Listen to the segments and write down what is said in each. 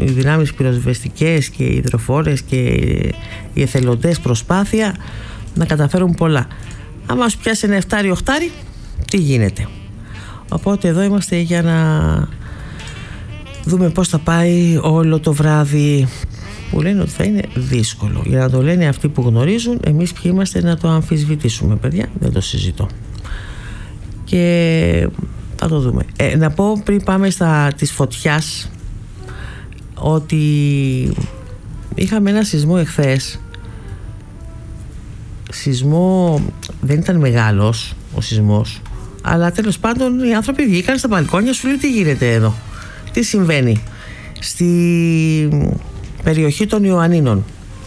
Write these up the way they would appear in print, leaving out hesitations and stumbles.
οι δυνάμεις πυροσβεστικές και οι υδροφόρες και οι εθελοντές προσπάθεια να καταφέρουν πολλά. Άμα σου πιάσει ένα 7-8, τι γίνεται? Οπότε εδώ είμαστε για να δούμε πώς θα πάει όλο το βράδυ, που λένε ότι θα είναι δύσκολο. Για να το λένε αυτοί που γνωρίζουν, εμείς ποιοι είμαστε να το αμφισβητήσουμε, παιδιά, δεν το συζητώ. Και θα το δούμε. Να πω πριν πάμε της φωτιάς ότι είχαμε ένα σεισμό εχθές. Σεισμό, δεν ήταν μεγάλος ο σεισμός, αλλά τέλος πάντων οι άνθρωποι βγήκαν στα μπαλκόνια, σου λέει τι γίνεται εδώ, τι συμβαίνει στη περιοχή των Ιωαννίνων.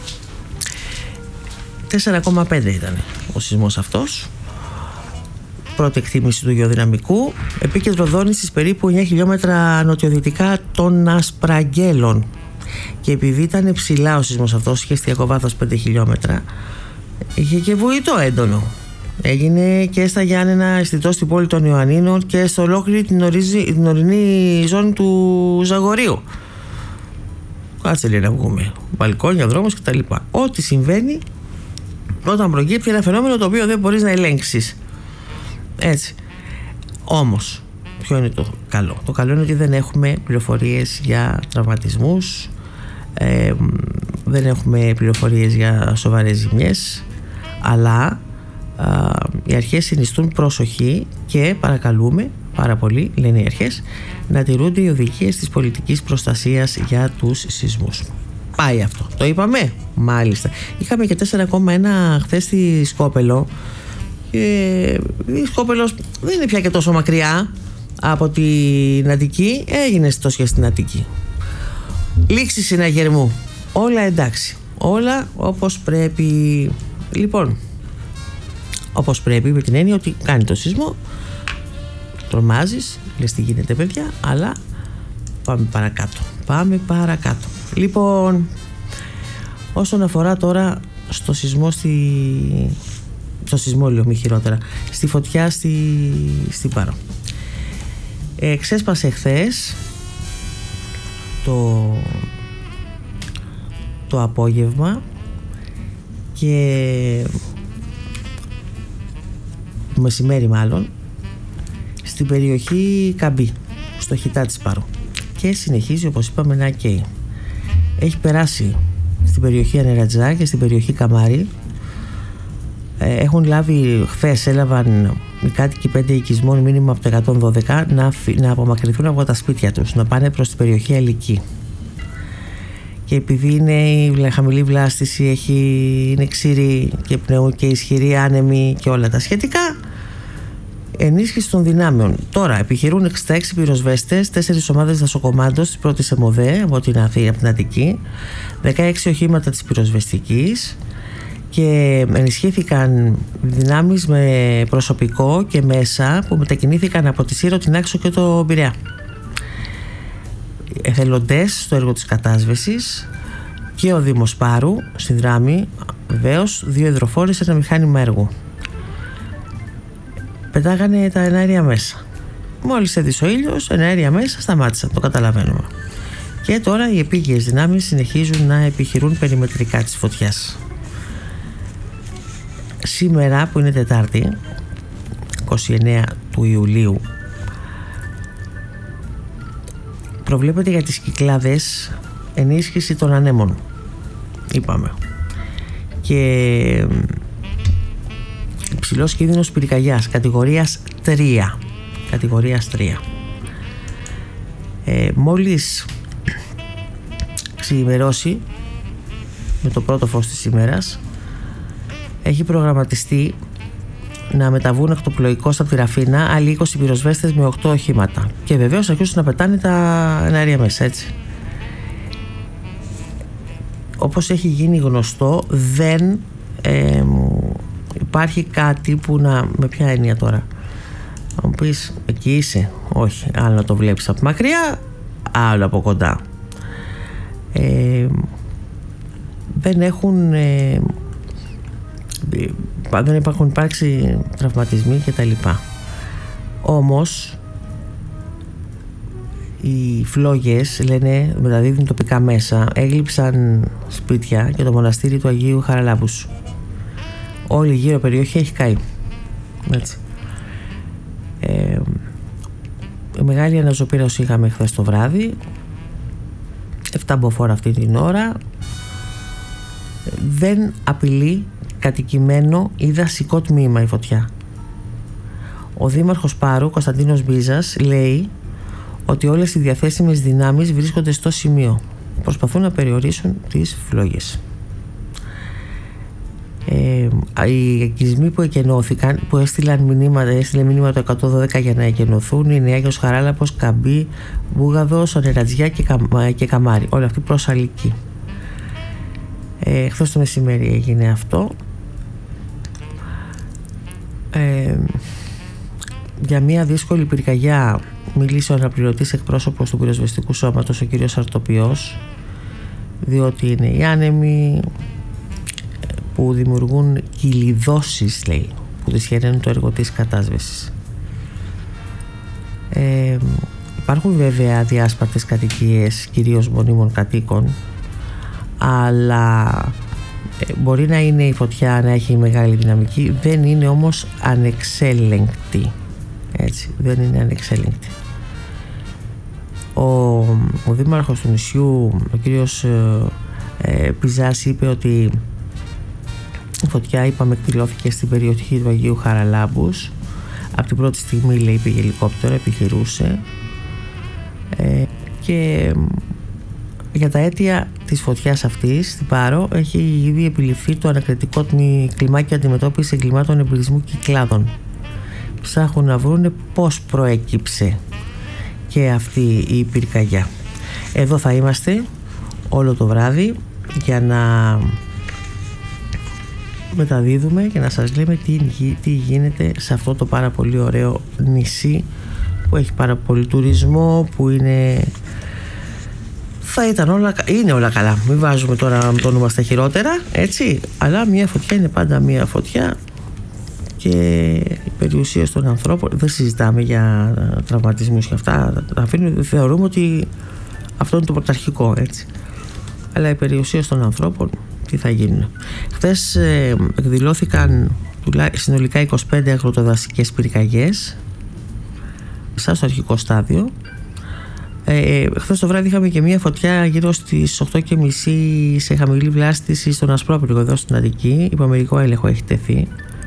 4,5 ήταν ο σεισμός αυτός, πρώτη εκτίμηση του γεωδυναμικού. Επίκεντρο δόνησης περίπου 9 χιλιόμετρα νοτιοδυτικά των Ασπραγγέλων, και επειδή ήταν ψηλά ο σεισμός αυτός, είχε εστιακό βάθος 5 χιλιόμετρα, είχε και βουητό έντονο. Έγινε και στα Γιάννενα, αισθητό στην πόλη των Ιωαννίνων και στο ολόκληρη την ορεινή ζώνη του Ζαγορείου. Κάτσε λέει να βγούμε, μπαλκόνια, δρόμος κτλ. Ό,τι συμβαίνει όταν προκύπτει ένα φαινόμενο το οποίο δεν μπορείς να ελέγξεις. Έτσι. Όμως, ποιο είναι το καλό? Το καλό είναι ότι δεν έχουμε πληροφορίες για τραυματισμούς, δεν έχουμε πληροφορίες για σοβαρές ζημιές, αλλά οι αρχές συνιστούν προσοχή και παρακαλούμε πάρα πολύ, λένε οι αρχές, να τηρούνται οι οδηγίες της πολιτικής προστασίας για τους σεισμούς. Πάει αυτό. Το είπαμε. Μάλιστα. Είχαμε και 4,1 χθες στη Σκόπελο. Η Σκόπελος δεν είναι πια και τόσο μακριά από την Αττική. Έγινε τόσο στην Αττική. Λήξη συναγερμού. Όλα εντάξει. Όλα όπως πρέπει. Λοιπόν, όπως πρέπει, με την έννοια ότι κάνει το σεισμό, τρομάζεις, λες τι γίνεται παιδιά, αλλά πάμε παρακάτω. Λοιπόν, όσον αφορά τώρα στο σεισμό στο σεισμό λέω, μη χειρότερα, στη φωτιά στην Πάρο, ξέσπασε χθες το απόγευμα και το μεσημέρι μάλλον, στην περιοχή Καμπή, στο Χιτά της Πάρου, και συνεχίζει όπως είπαμε να καίει. Έχει περάσει στην περιοχή Ανερατζά και στην περιοχή Καμάρι. Έχουν λάβει, χθες έλαβαν οι κάτοικοι 5 οικισμών μήνυμα από το 112 να απομακρυνθούν από τα σπίτια τους, να πάνε προς την περιοχή Αλική. Και επειδή είναι η χαμηλή βλάστηση, είναι ξηρή και ισχυρή άνεμη και όλα τα σχετικά, ενίσχυση των δυνάμεων. Τώρα επιχειρούν 66 πυροσβέστες, 4 ομάδες δασοκομάντος της πρώτης ΕΜΟΔΕ από την Αττική, 16 οχήματα της πυροσβεστικής, και ενισχύθηκαν δυνάμεις με προσωπικό και μέσα που μετακινήθηκαν από τη Σύρο, την Άξο και το Πειραιά. Εθελοντές στο έργο της κατάσβεσης και ο Δήμος Πάρου συνδράμει βεβαίως, 2 υδροφόρες, ένα μηχάνημα έργου. Πετάγανε τα εναέρια μέσα. Μόλις έδισε ο ήλιος, εναέρια μέσα σταμάτησαν, το καταλαβαίνουμε. Και τώρα οι επίγειες δυνάμεις συνεχίζουν να επιχειρούν περιμετρικά της φωτιάς. Σήμερα, που είναι Τετάρτη, 29 του Ιουλίου, προβλέπεται για τις Κυκλάδες ενίσχυση των ανέμων, είπαμε, και υψηλός κίνδυνος πυρκαγιάς κατηγορίας 3. Μόλις ξημερώσει με το πρώτο φως της ημέρας, έχει προγραμματιστεί να μεταβούν εκ το πλοϊκό από τη Ραφίνα άλλοι 20 πυροσβέστες με 8 οχήματα, και βεβαίως αρχίσουν να πετάνε τα εναέρια μέσα, έτσι. Όπως έχει γίνει γνωστό, δεν υπάρχει κάτι που να... Με ποια έννοια τώρα? Θα μου πεις, εκεί είσαι? Όχι, άλλο να το βλέπεις από μακριά, άλλο από κοντά. Δεν έχουν υπάρξει τραυματισμοί και τα λοιπά. Όμως οι φλόγες, λένε, μεταδίδουν τοπικά μέσα, έγλειψαν σπίτια και το μοναστήρι του Αγίου Χαραλάμπους. Όλη γύρω περιοχή έχει καεί. Έτσι. Η μεγάλη αναζωπήρωση είχαμε χθες το βράδυ, 7 μποφόρ αυτή την ώρα. Δεν απειλεί κατοικημένο ή δασικό τμήμα η φωτιά. Ο δήμαρχος Πάρου, Κωνσταντίνος Μπίζας, λέει ότι όλες οι διαθέσιμες δυνάμεις βρίσκονται στο σημείο. Προσπαθούν να περιορίσουν τις φλόγες. Οι οικισμοί που εκενώθηκαν, που έστειλε μηνύματα το 112 για να εκενωθούν, είναι Άγιος Χαράλαμπος, Καμπή, Βούγαδος, Ονερατζιά και Καμάρι. Όλα αυτοί προς Αλική. Χθες το μεσημέρι έγινε αυτό. Για μια δύσκολη πυρκαγιά μίλησε ο αναπληρωτής εκπρόσωπος του πυροσβεστικού σώματος, ο κύριος Αρτοπιός, διότι είναι οι άνεμοι που δημιουργούν κυλιδώσεις, λέει, που δυσχεραίνουν το έργο της κατάσβεσης. Υπάρχουν βέβαια διάσπαρτες κατοικίες, κυρίως μονίμων κατοίκων, αλλά μπορεί να είναι η φωτιά να έχει μεγάλη δυναμική, δεν είναι όμως ανεξέλεγκτη. Έτσι, δεν είναι ανεξέλεγκτη. Ο δήμαρχος του νησιού, ο κύριος Πιζάς, είπε ότι η φωτιά, είπαμε, εκδηλώθηκε στην περιοχή του Αγίου Χαραλάμπους. Από την πρώτη στιγμή, λέει, πήγε ελικόπτερο, επιχειρούσε, και για τα αίτια της φωτιάς αυτής στην Πάρο έχει ήδη επιληφθεί το ανακριτικό κλιμάκιο αντιμετώπισης εγκλημάτων εμπειρισμού κυκλάδων. Ψάχνουν να βρούνε πώς προέκυψε και αυτή η πυρκαγιά. Εδώ θα είμαστε όλο το βράδυ για να μεταδίδουμε και να σας λέμε τι γίνεται σε αυτό το πάρα πολύ ωραίο νησί που έχει πάρα πολύ τουρισμό, που είναι όλα καλά. Μην βάζουμε τώρα το όνομα στα χειρότερα, έτσι, αλλά μια φωτιά είναι πάντα μια φωτιά και η περιουσία των ανθρώπων, δεν συζητάμε για τραυματισμούς και αυτά, θεωρούμε ότι αυτό είναι το πρωταρχικό, έτσι, αλλά η περιουσία των ανθρώπων τι θα γίνουν. Χθες εκδηλώθηκαν συνολικά 25 αγροτοδασικές πυρκαγιές σαν στο αρχικό στάδιο. Χθες το βράδυ είχαμε και μια φωτιά γύρω στις 8:30 σε χαμηλή βλάστηση στον Ασπρόπυργο εδώ στην Αττική. Υπομερικό έλεγχο έχει τεθεί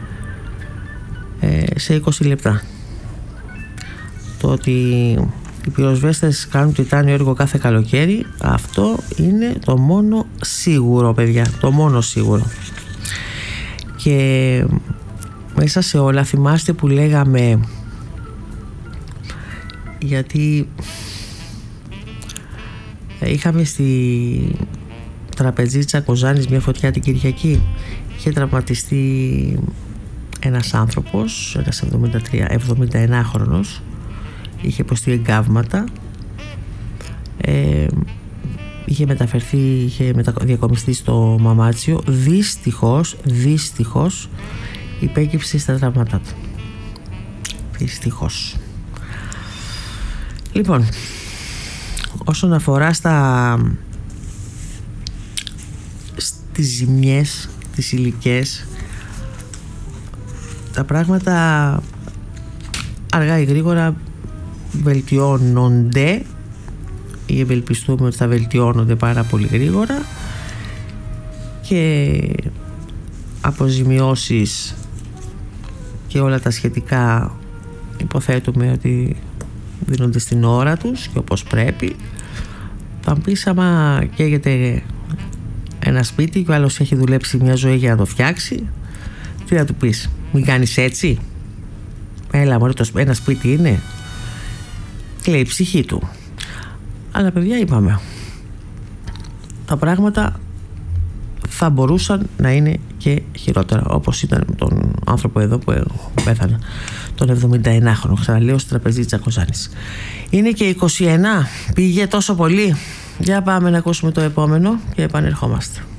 σε 20 λεπτά. Το ότι οι πυροσβέστες κάνουν τιτάνιο έργο κάθε καλοκαίρι, αυτό είναι το μόνο σίγουρο, παιδιά, το μόνο σίγουρο. Και μέσα σε όλα θυμάστε που λέγαμε, γιατί είχαμε στη τραπεζίτσα Κοζάνης μια φωτιά την Κυριακή, είχε τραυματιστεί ένας άνθρωπος, ένας 71χρονος, είχε υποστεί εγκάβματα, είχε μεταφερθεί, είχε διακομιστεί στο Μαμάτσιο. Δυστυχώς υπέκυψε στα τραύματά του. Δυστυχώς. Λοιπόν, όσον αφορά στις ζημιές, τις υλικές, τα πράγματα αργά ή γρήγορα βελτιώνονται ή ευελπιστούμε ότι θα βελτιώνονται πάρα πολύ γρήγορα, και αποζημιώσεις και όλα τα σχετικά υποθέτουμε ότι δίνονται στην ώρα τους και όπως πρέπει. Θα πεις, άμα καίγεται ένα σπίτι και ο άλλος έχει δουλέψει μια ζωή για να το φτιάξει, τι να του πεις? Μην κάνεις έτσι, έλα μωρέ, ένα σπίτι είναι, κλαίει η ψυχή του. Αλλά παιδιά, είπαμε, τα πράγματα θα μπορούσαν να είναι και χειρότερα, όπως ήταν με τον άνθρωπο εδώ που πέθανε, τον 71χρονο, ξαναλέω, στην τραπεζίτσα Κοζάνης. Είναι και 21, πήγε τόσο πολύ. Για πάμε να ακούσουμε το επόμενο και επανερχόμαστε.